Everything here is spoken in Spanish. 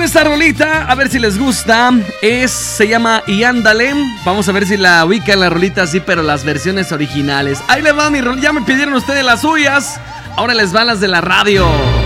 esta rolita, a ver si les gusta. Se llama Y Ándale. Vamos a ver si la ubican la rolita así, pero las versiones originales. Ahí les va mi rolita. Ya me pidieron ustedes las suyas. Ahora les van las de la radio.